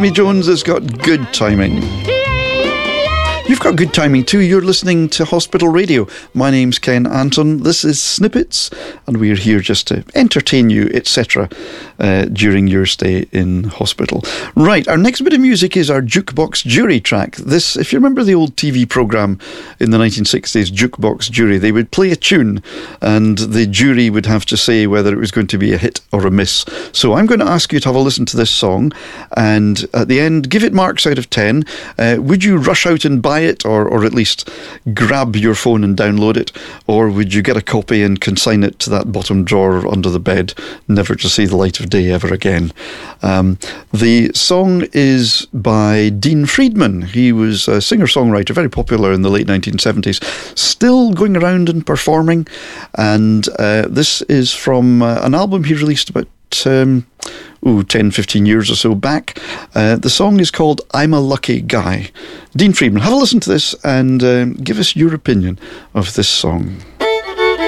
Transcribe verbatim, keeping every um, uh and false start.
Jimmy Jones has got good timing. You've got good timing too. You're listening to Hospital Radio. My name's Ken Anton. This is Snippets, and we're here just to entertain you, et cetera, uh, during your stay in hospital. Right, our next bit of music is our Jukebox Jury track. This, if you remember the old T V programme in the nineteen sixties, Jukebox Jury, they would play a tune, and the jury would have to say whether it was going to be a hit or a miss. So I'm going to ask you to have a listen to this song, and at the end, give it marks out of ten. Uh, would you rush out and buy it, or, or at least grab your phone and download it, or would you get a copy and consign it to that bottom drawer under the bed, never to see the light of day ever again? Um, the song is by Dean Friedman. He was a singer-songwriter, very popular in the late nineteen seventies, still going around and performing, and uh, this is from uh, an album he released about Um, ooh, ten, fifteen years or so back. Uh, the song is called I'm a Lucky Guy. Dean Friedman, have a listen to this and um, give us your opinion of this song.